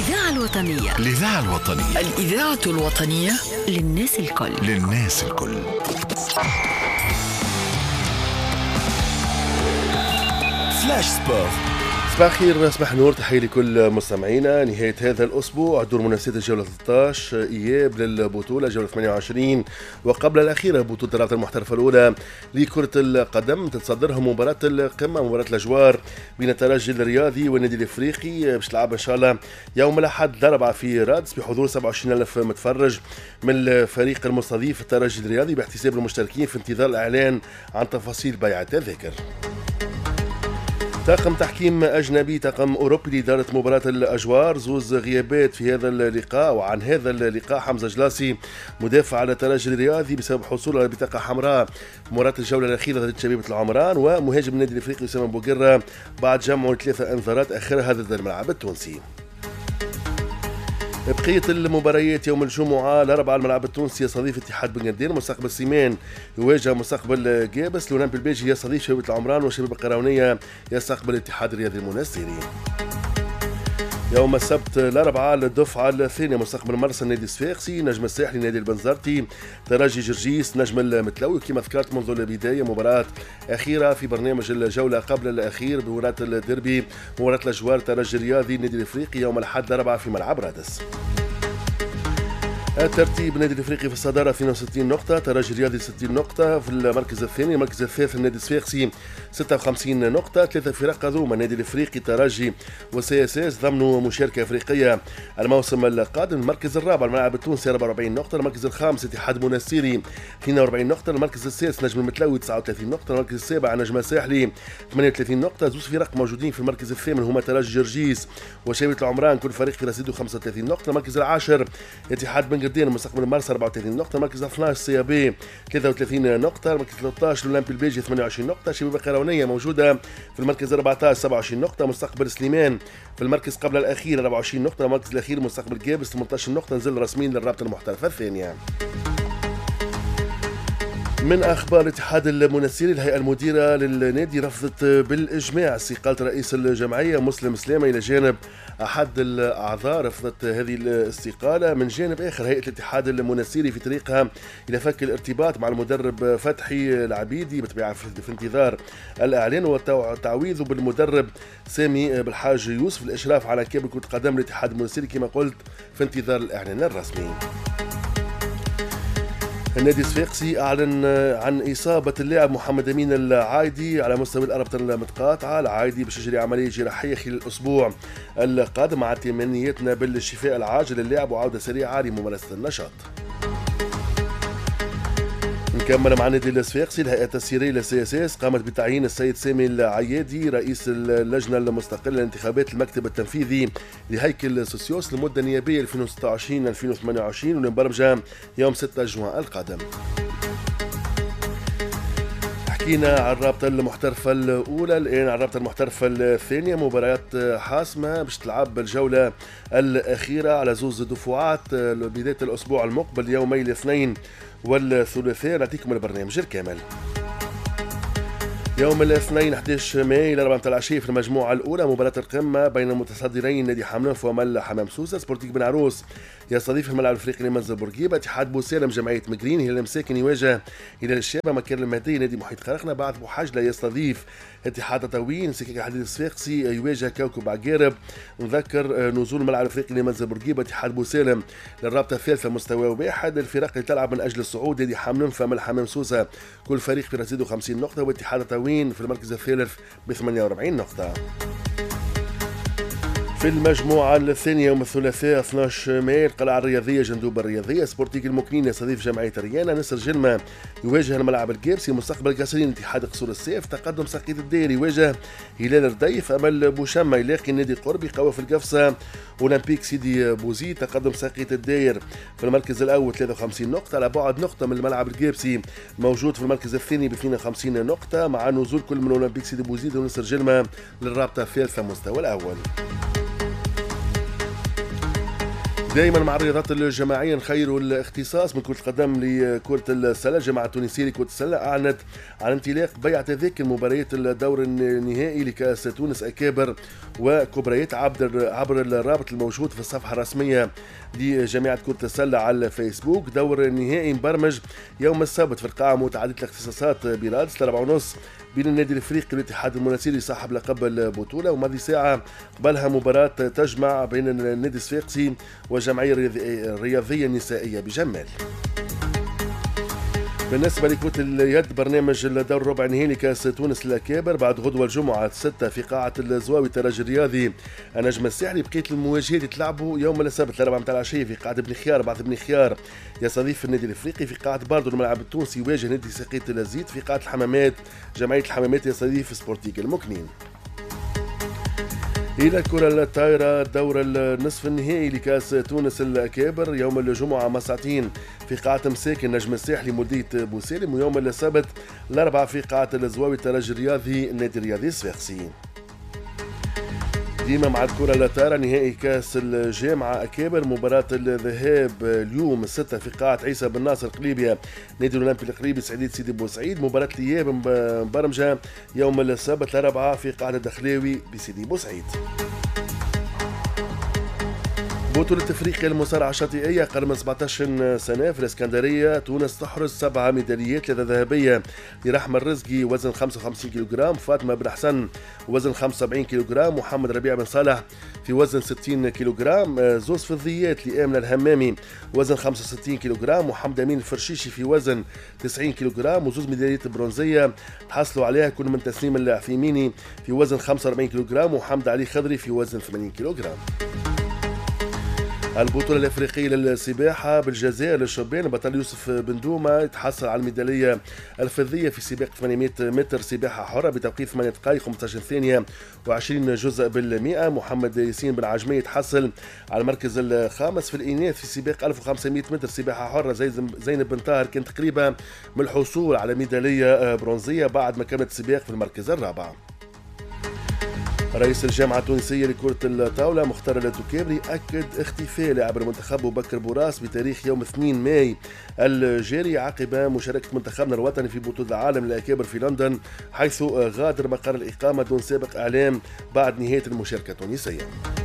الإذاعة الوطنية. الإذاعة الوطنية. الإذاعة الوطنية للناس الكل. للناس الكل. فلاش سبور. صباح الخير، صباح النور، تحية لكل مستمعينا. نهاية هذا الأسبوع دور منافسات الجولة 13 إياب للبطولة جولة 28 وقبل الأخيرة بطولة الرابطة المحترفة الأولى لكرة القدم تتصدرها مباراة القمة، مباراة الأجوار بين الترجي الرياضي والنادي الإفريقي باش تلعب إن شاء الله يوم الأحد الأربعاء في رادس بحضور 27,000 متفرج من الفريق المستضيف الترجي الرياضي باحتساب المشتركين في انتظار الإعلان عن تفاصيل بيع التذاكر. طاقم تحكيم أجنبي طاقم أوروبي لإدارة مباراة الأجوار، زوز غيابات في هذا اللقاء. وعن هذا اللقاء حمزة جلاسي مدافع على الترجي الرياضي بسبب حصوله على بطاقة حمراء في مباراة الجولة الأخيرة ضد شبيبة العمران، ومهاجم النادي الإفريقي أسامة بوقرة بعد جمعه 3 إنذارات آخرها ضد الملعب التونسي. بقية المباريات يوم الجمعة الأربعاء الملعب التونسي يستضيف اتحاد بن قردين، مستقبل سيمان يواجه مستقبل جابس، الأولمبي البلجيكي يستضيف شبيبة العمران، وشبيبة القراونية يستقبل الاتحاد الرياضي المنستيري. يوم السبت الأربعاء الدفعة الثانية مستقبل مرسى النادي الصفاقسي، نجم الساحلي نادي البنزرتي، ترجي جرجيس نجم المتلوي. كما ذكرت منذ البداية مباراة أخيرة في برنامج الجولة قبل الأخير بمباراة الديربي، مباراة الأجوار ترجي الرياضي النادي الإفريقي يوم الأحد الأربعاء في ملعب رادس. الترتيب النادي الافريقي في الصداره 62 نقطه، ترجي الرياضي 60 نقطه في المركز الثاني، المركز الثالث النادي الصفاقسي 56 نقطه. ثلاثه فرق هذوما النادي الافريقي ترجي وسي اس اس ضمنوا مشاركه افريقيه الموسم القادم. المركز الرابع الملعب التونسي 44 نقطه، المركز الخامس اتحاد منستيري 42 نقطه، المركز السادس نجم المتلوي 39 نقطه، المركز السابع نجم الساحلي 38 نقطه. زوج فرق موجودين في المركز الثامن هما ترجي جرجيس وشبيبة العمران، كل فريق في رصيده 35 نقطه. المركز العاشر اتحاد بن قردين مستقبل مرسى 34 نقطة، المركز 12 سيابي 33 نقطة، المركز 13 الأولمبي البلجيكي 28 نقطة، شبيبة القراونية موجودة في المركز 14 27 نقطة، مستقبل سليمان في المركز قبل الأخير 24 نقطة، المركز الأخير مستقبل جابس 18 نقطة، نزل رسميا للرابطة المحترفة الثانية. من أخبار الاتحاد المنستيري، الهيئة المديرة للنادي رفضت بالإجماع استقالة رئيس الجمعية مسلم سلامة إلى جانب أحد الأعضاء. رفضت هذه الاستقالة. من جانب آخر هيئة الاتحاد المنستيري في طريقها إلى فك الارتباط مع المدرب فتحي العبيدي بطبيعة في انتظار الإعلان وتعويضه بالمدرب سامي بالحاج يوسف، الإشراف على كابل كرة قدم الاتحاد المنستيري كما قلت في انتظار الإعلان الرسمي. النادي الصفاقسي أعلن عن إصابة اللاعب محمد أمين العايدي على مستوى الرابطة المتقاطعة. العايدي باش يجري عملية جراحية خلال الأسبوع القادم مع تمنياتنا بالشفاء العاجل للاعب وعودة سريعة لممارسة النشاط. نكمل مع النادي الصفاقسي. الهيئة التسييرية للسي اس اس قامت بتعيين السيد سامي العيادي رئيس اللجنة المستقلة لانتخابات المكتب التنفيذي لهيكل سوسيوس لمدة نيابية 2026-2028 والمبرمجة يوم 6 جوان القادم. حكينا عن الرابطة المحترفة الأولى، الآن عن الرابطة المحترفة الثانية. مباريات حاسمة باش تلعب الجولة الأخيرة على زوز دفعات بداية الأسبوع المقبل يومي الاثنين والثلاثاء. نعطيكم البرنامج الكامل. يوم الاثنين 11 ماي الأربعة متاع العشية في المجموعة الأولى مباراة القمة بين المتصدرين نادي حمناف ومل حمام سوسة. سبورتيك بن عروس يستضيف الملعب الافريقي لمنزل بورقيبة. اتحاد بوسالم جمعية مقرين. هلال المساكن يواجه هلال الشابة. مكان المهدي نادي محيط خرقنا. بعد بوحجلة يستضيف اتحاد تطاوين. سكك الحديد الصفاقسي يواجه كوكب عقارب. نذكر نزول الملعب الافريقي لمنزل بورقيبة اتحاد بوسالم للرابطة الثالثة مستوى واحد. الفرق اللي تلعب من اجل الصعود نادي حمناف ومل حمام سوسة كل فريق في رصيده 50 نقطة، واتحاد تطاوين في المركز الثالث ب 48 نقطة. في المجموعة الثانية يوم الثلاثاء 12 ماي القلعة الرياضية جندوب الرياضية. سبورتيك المكنين يستضيف جمعية ريانا. نسر جلمة يواجه الملعب الجابسي. مستقبل قاسرين اتحاد قصور السيف. تقدم سقيط الدير يواجه هلال الرديف. أمل بوشمة يلاقي النادي القربي. قوى في القفصة أولمبيك سيدي بوزيد. تقدم سقيط الدير في المركز الأول 53 نقطة على بعد نقطة من الملعب الجابسي موجود في المركز الثاني ب 52 نقطة مع نزول كل من أولمبيك سيدي بوزيد ونسر جلمة للرابطة الثالثة مستوى الأول. دائما مع الرياضات الجماعيه نخيروا الاختصاص من كره القدم لكره السله. الجماعه التونسيه لكره السله اعلنت عن انطلاق بيع تذاكر مباريات الدور النهائي لكاس تونس اكابر وكبريات عبر الرابط الموجود في الصفحه الرسميه لجامعه كره السله على الفيسبوك. دور النهائي مبرمج يوم السبت في القاعه متعدده الاختصاصات برادس 4:30 بين النادي الافريقي والاتحاد المناسيري صاحب لقب البطوله، وماضي ساعه قبلها مباراه تجمع بين النادي الصفاقسي والجمعيه الرياضيه النسائيه بجمال. بالنسبة لكرة اليد برنامج الدور الربع النهائي لكأس تونس للأكابر بعد غدوة الجمعة 6 في قاعة الزواوي الترجي الرياضي النجم الساحلي. بقية المواجهات يتلعبوا يوم السبت 4 متاع العشية في قاعة بن خيار. بعد بن خيار يستضيف النادي الافريقي في قاعة باردو الملعب التونسي، يواجه نادي ساقية الزيت في قاعة الحمامات. جمعية الحمامات يستضيف سبورتيك المكنين. إلى الكرة الطايرة دور النصف النهائي لكأس تونس الأكابر يوم الجمعة مساعتين في قاعة مساكن النجم الساحلي مدية بوسالم، ويوم السبت الأربعاء في قاعة الزواوي الترجي الرياضي النادي الرياضي الصفاقسي. ديما مع الكرة الطايرة نهائي كأس الجامعة أكابر مباراة الذهاب اليوم 6 في قاعة عيسى بن ناصر قليبية نادي الأولمبي القليبي سعيد سيدي بوسعيد. مباراة الإياب مبرمجة يوم السبت الأربعاء في قاعة الدخلاوي بسيدي بوسعيد. بطولة افريقيا للمصارعة الشاطئية قبل من 17 سنة في الاسكندرية، تونس تحرز 7 ميداليات، 3 ذهبية لرحمة الرزقي وزن 55 كيلوغرام، فاطمة بن حسن وزن 75 كيلوغرام، محمد ربيع بن صالح في وزن 60 كيلوغرام، زوز فضيات لآمنة الهمامي وزن 65 كيلوغرام، وحمد أمين الفرشيشي في وزن 90 كيلوغرام، وزوز ميداليات برونزية تحصلوا عليها كل من تسنيم العفيميني في وزن 45 كيلوغرام، وحمد علي خضري في وزن 80 كيلوغرام. البطولة الأفريقية للسباحة بالجزائر للشبان بطل يوسف بن دومة يتحصل على الميدالية الفضية في سباق 800 متر سباحة حرة بتوقيت 8 دقائق 15 ثانية و20 جزء بالمئة. محمد ياسين بن عجمي يتحصل على المركز الخامس في الإناث في سباق 1500 متر سباحة حرة. زينب بن طاهر كانت قريبة من الحصول على ميدالية برونزية بعد ما كانت سباق في المركز الرابع. رئيس الجامعة التونسية لكرة الطاولة مختار التكابري أكد اختفاء لاعب المنتخب بكر بوراس بتاريخ يوم 2 ماي الجاري عقب مشاركة منتخبنا الوطني في بطولة العالم للأكابر في لندن، حيث غادر مقر الإقامة دون سابق إعلام بعد نهاية المشاركة التونسية.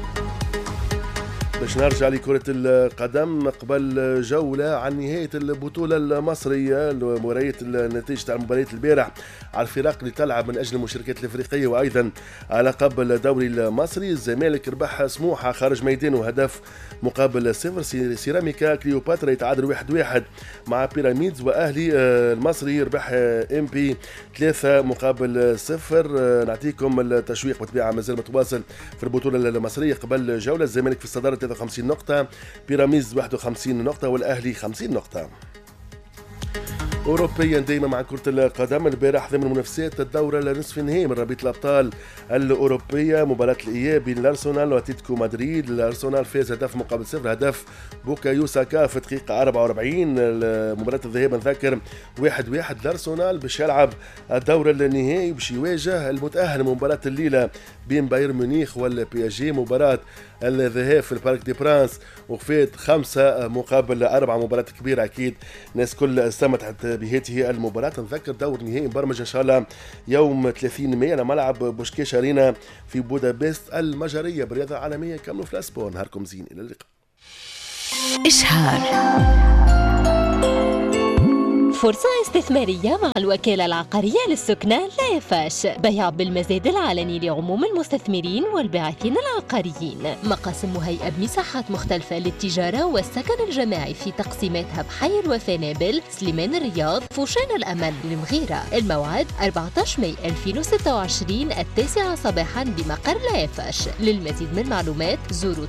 باش نرجع لكرة القدم قبل جولة عن نهاية البطولة المصرية لمراية النتيجة تاع المباريات البارح على الفرق اللي تلعب من أجل المشاركات الأفريقية وأيضا على لقب الدوري المصري. الزمالك ربح سموحة خارج ميدانه هدف مقابل 0. سيراميكا كليوباترا يتعادل 1-1 مع بيراميدز، وأهلي المصري ربح MP 3 مقابل 0. نعطيكم التشويق بطبيعة مازال متواصل في البطولة المصرية قبل جولة. الزمالك في الصدارة 53 نقطة، بيراميدز 51 نقطة، والأهلي 50 نقطة. أوروبيا دائما مع كرة القدم البارح ضمن منافسات الدورة لنصف النهائي من رابطة الأبطال الأوروبية مباراة الإياب بين الأرسنال وأتلتيكو مدريد. الأرسنال فاز هدف مقابل 0 هدف بوكايو ساكا في الدقيقة 44. مباراة الذهاب نذكر 1-1. الأرسنال باش يلعب الدورة النهائي باش يواجه المتأهل من مباراة الليلة بين بايرن ميونخ والبي اس جي. مباراة الذهاب في البارك دي برانس وفات 5 مقابل 4 مباراة كبيرة أكيد الناس كل استمتعت بهذه المباراة. نذكر دور نهائي مبرمج إن شاء الله يوم 30 ماي على ملعب بوشكيش أرينا في بودابست المجرية بالرياضة العالمية. كملوا في الأسبوع، نهاركم زين، إلى اللقاء. إشهار فرصة استثمارية مع الوكالة العقارية للسكنة لا يفاش، بيع بالمزاد العلني لعموم المستثمرين والباعثين العقاريين، مقاسم مهيئة بمساحات مختلفة للتجارة والسكن الجماعي في تقسيماتها بحي الوفا نابل، سليمان الرياض، فوشان الأمل، المغيرة. الموعد 14 ماي 2026 9 صباحا بمقر لا يفاش. للمزيد من المعلومات زوروا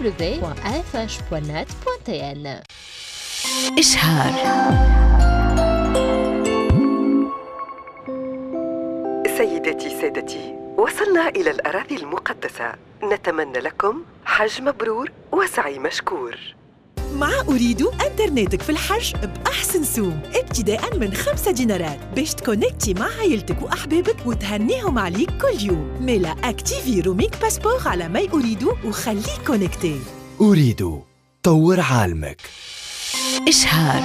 www.afash.net.tn. إشهار. سيداتي سادتي، وصلنا إلى الأراضي المقدسة، نتمنى لكم حج مبرور وسعي مشكور. مع أريد أنترنتك في الحج بأحسن سوم ابتداء من 5 دينارات باش تكونكتي مع عائلتك وأحبابك وتهنيهم عليك كل يوم. ميلا أكتيفي روميك باسبور على ماي أريد وخليك كونكتي. أريد طور عالمك. إشهار.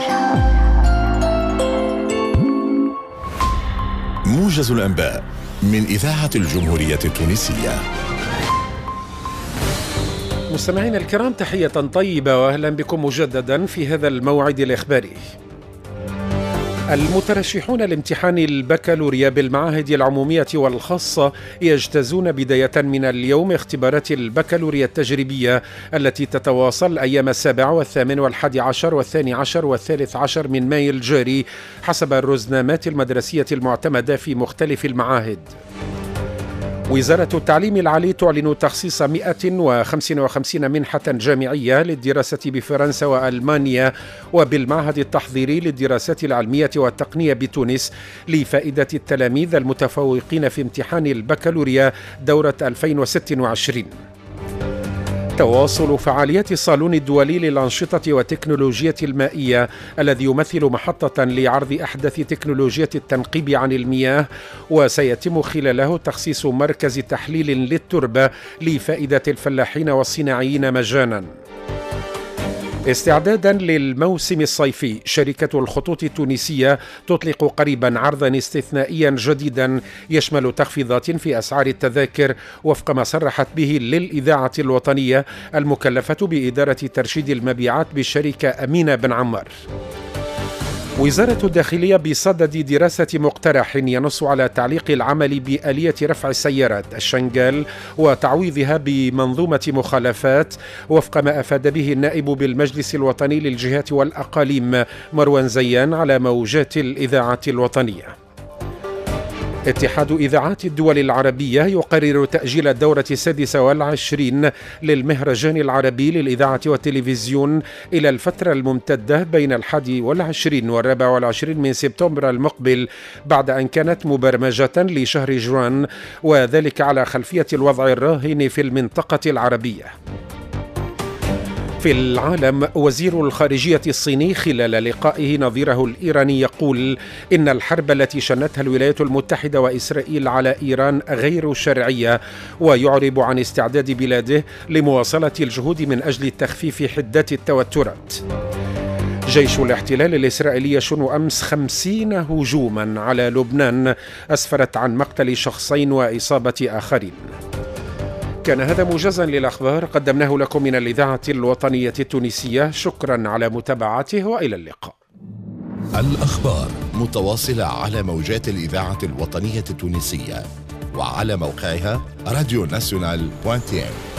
موجز الأنباء من إذاعة الجمهورية التونسية. مستمعينا الكرام، تحية طيبة وأهلا بكم مجددا في هذا الموعد الإخباري. المترشحون لامتحان البكالوريا بالمعاهد العمومية والخاصة يجتازون بداية من اليوم اختبارات البكالوريا التجريبية التي تتواصل أيام 7 و8 و11 و12 و13 من مايو الجاري حسب الرزنامات المدرسية المعتمدة في مختلف المعاهد. وزارة التعليم العالي تعلن تخصيص 155 منحة جامعية للدراسة بفرنسا وألمانيا وبالمعهد التحضيري للدراسات العلمية والتقنية بتونس لفائدة التلاميذ المتفوقين في امتحان البكالوريا دورة 2026. تواصل فعاليات الصالون الدولي للأنشطة والتكنولوجيا المائية الذي يمثل محطة لعرض أحدث تكنولوجيا التنقيب عن المياه، وسيتم خلاله تخصيص مركز تحليل للتربة لفائدة الفلاحين والصناعيين مجانا. استعدادا للموسم الصيفي، شركة الخطوط التونسية تطلق قريبا عرضا استثنائيا جديدا يشمل تخفيضات في أسعار التذاكر وفق ما صرحت به للإذاعة الوطنية المكلفة بإدارة ترشيد المبيعات بالشركة أمينة بن عمار. وزارة الداخلية بصدد دراسة مقترح ينص على تعليق العمل بآلية رفع السيارات الشنغال وتعويضها بمنظومة مخالفات وفق ما أفاد به النائب بالمجلس الوطني للجهات والأقاليم مروان زيان على موجات الإذاعة الوطنية. اتحاد إذاعات الدول العربية يقرر تأجيل الدورة 26 للمهرجان العربي للإذاعة والتلفزيون إلى الفترة الممتدة بين 21 و24 من سبتمبر المقبل بعد أن كانت مبرمجة لشهر جوان، وذلك على خلفية الوضع الراهن في المنطقة العربية. في العالم، وزير الخارجية الصيني خلال لقائه نظيره الإيراني يقول إن الحرب التي شنتها الولايات المتحدة وإسرائيل على إيران غير شرعية، ويعرب عن استعداد بلاده لمواصلة الجهود من أجل تخفيف حدة التوترات. جيش الاحتلال الإسرائيلي يشن أمس 50 هجوما على لبنان أسفرت عن مقتل شخصين وإصابة آخرين. كان هذا موجزا للأخبار قدمناه لكم من الإذاعة الوطنية التونسية. شكرا على متابعته وإلى اللقاء. الأخبار متواصلة على موجات الإذاعة الوطنية التونسية وعلى موقعها radionational.tn.